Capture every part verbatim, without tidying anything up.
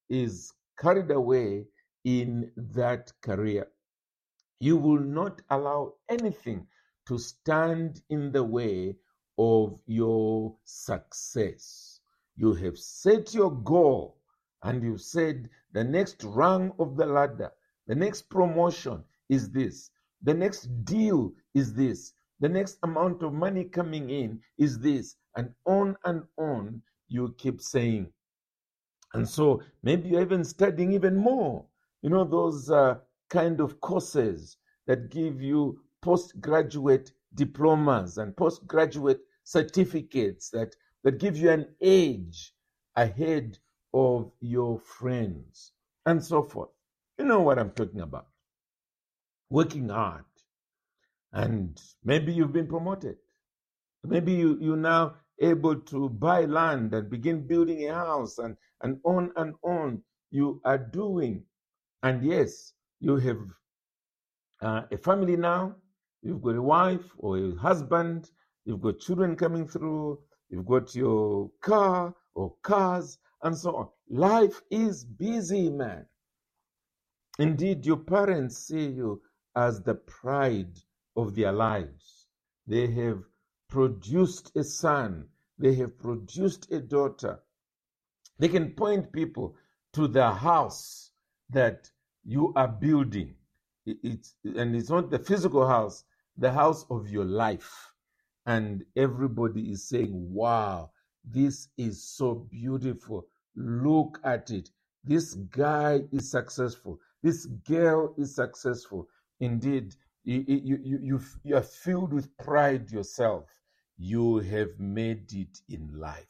is carried away in that career. You will not allow anything to stand in the way of your success. You have set your goal and you said the next rung of the ladder, the next promotion is this, the next deal is this, the next amount of money coming in is this, and on and on you keep saying. And so maybe you're even studying even more. You know, those uh, kind of courses that give you postgraduate diplomas and postgraduate certificates that, that give you an edge ahead of your friends and so forth. You know what I'm talking about. Working hard. And maybe you've been promoted. Maybe you, you're now able to buy land and begin building a house, and, and on and on you are doing. And yes, you have uh, a family now, you've got a wife or a husband, you've got children coming through, you've got your car or cars, and so on. Life is busy, man. Indeed, your parents see you as the pride of their lives. They have produced a son, they have produced a daughter. They can point people to the house that you are building. It's, and it's not the physical house, the house of your life. And everybody is saying, wow, this is so beautiful. Look at it. This guy is successful. This girl is successful. Indeed, you, you, you, you, you are filled with pride yourself. You have made it in life.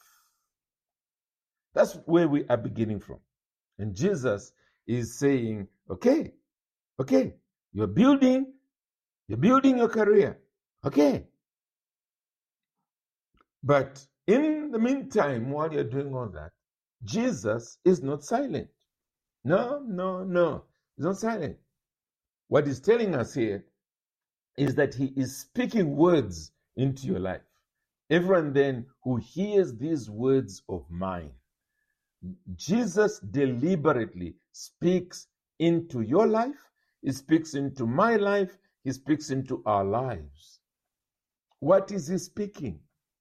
That's where we are beginning from. And Jesus is saying, okay, okay, you're building, you're building your career. Okay. But in the meantime, while you're doing all that, Jesus is not silent. No, no, no. He's not silent. What he's telling us here is that he is speaking words into your life. Everyone then who hears these words of mine, Jesus deliberately speaks into your life, he speaks into my life, he speaks into our lives. What is he speaking?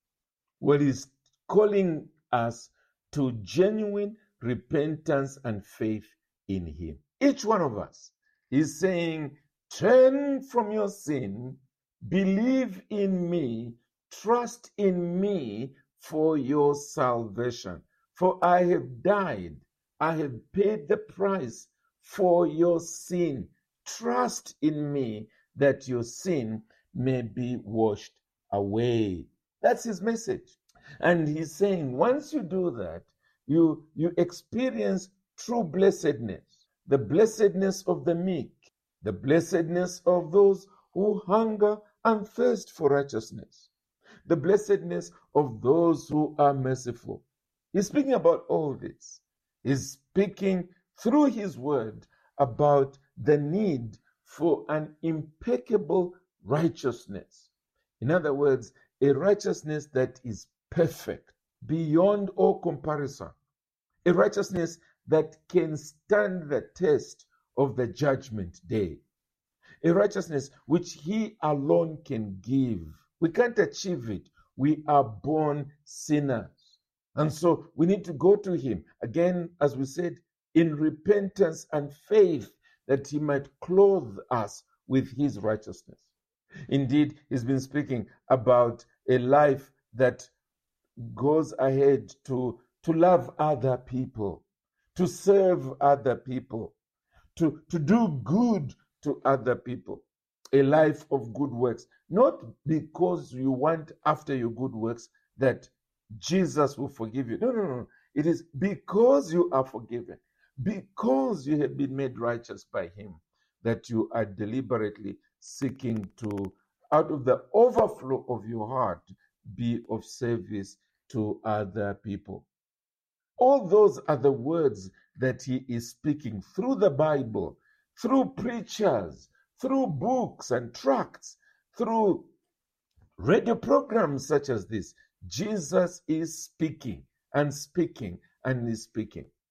Well, he's calling us to genuine repentance and faith in him. Each one of us is saying, turn from your sin, believe in me, trust in me for your salvation. For I have died, I have paid the price for your sin. Trust in me that your sin may be washed away. That's his message. And he's saying, once you do that, you, you experience true blessedness, the blessedness of the meek, the blessedness of those who hunger and thirst for righteousness, the blessedness of those who are merciful. He's speaking about all this. He's speaking through his word about the need for an impeccable righteousness. In other words, a righteousness that is perfect, beyond all comparison. A righteousness that can stand the test of the judgment day. A righteousness which he alone can give. We can't achieve it. We are born sinners. And so we need to go to him, again, as we said, in repentance and faith, that he might clothe us with his righteousness. Indeed, he's been speaking about a life that goes ahead to, to love other people, to serve other people, to, to do good to other people. A life of good works, not because you want after your good works that Jesus will forgive you. No, no, no. It is because you are forgiven, because you have been made righteous by him, that you are deliberately seeking to, out of the overflow of your heart, be of service to other people. All those are the words that he is speaking through the Bible, through preachers, through books and tracts, through radio programs such as this. Jesus is speaking and speaking and is speaking.